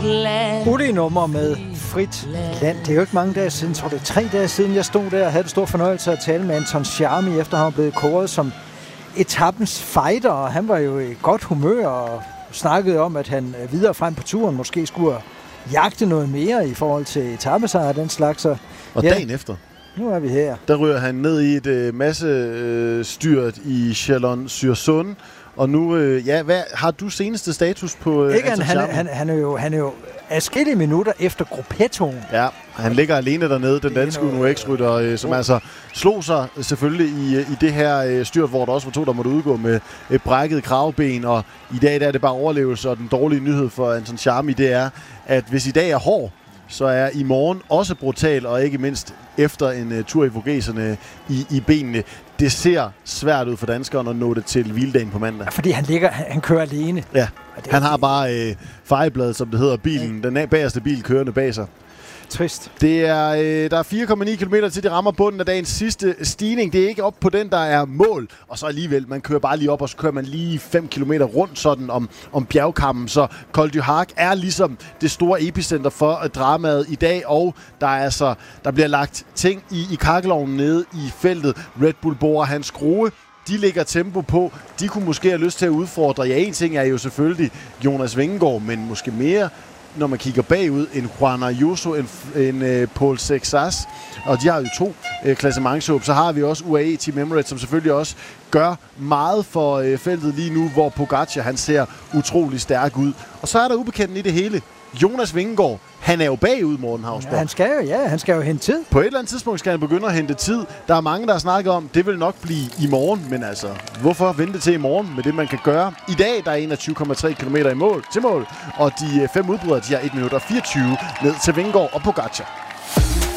Uli-nummer med Frit Land. Det er jo ikke mange dage siden, tror det er 3 dage siden, jeg stod der og havde det stor fornøjelse at tale med Anton Charmi, efter han var blevet kåret som etapens fighter, og han var jo i godt humør og snakkede om, at han videre frem på turen måske skulle jagte noget mere i forhold til etapesejr og den slags. Og dagen efter, nu er vi her. Der ryger han ned i et masse styrt i Chalon-sur-Saône. Og nu, hvad har du seneste status på Anton Charmi? Han er jo adskillige minutter efter gruppettoen. Ja, han ligger alene dernede, den danske UNO-X-rytter, som altså slog sig selvfølgelig i det her styrt, hvor der også var 2, der måtte udgå med et brækket kravben. Og i dag der er det bare overlevelse, og den dårlige nyhed for Anton Charmi, det er, at hvis i dag er hård, så er i morgen også brutal, og ikke mindst efter en tur i Vogeserne i benene. Det ser svært ud for danskeren at nå det til hviledagen på mandag. Fordi han kører alene. Ja, han har bare fejebladet, som det hedder, bilen. Den bagerste bil kørende bag sig. Trist. Det er, der er 4,9 km til de rammer bunden af dagens sidste stigning. Det er ikke op på den, der er mål. Og så alligevel, man kører bare lige op, og så kører man lige 5 km rundt sådan om bjergkammen. Så Col du Hac er ligesom det store epicenter for dramaet i dag. Og der bliver lagt ting i kakkelovnen nede i feltet. Red Bull Bora, Hans Grohe, de lægger tempo på. De kunne måske have lyst til at udfordre. Ja, en ting er jo selvfølgelig Jonas Vingegaard, men måske mere, når man kigger bagud, en Juan Ayuso, en Paul Sexas, og de har jo 2 klassementshåb. Så har vi også UAE Team Emirates, som selvfølgelig også gør meget for feltet lige nu, hvor Pogacar, han ser utrolig stærk ud. Og så er der ubekendten i det hele. Jonas Vingegaard, han er jo bagud, Morten Hausborg. Ja, han skal jo hente tid. På et eller andet tidspunkt skal han begynde at hente tid. Der er mange, der har snakket om, det vil nok blive i morgen, men altså, hvorfor vente til i morgen med det, man kan gøre? I dag, der er 21,3 km til mål, og de 5 udbrydere, de har 1 minut og 24 ned til Vingegaard og Pogacar.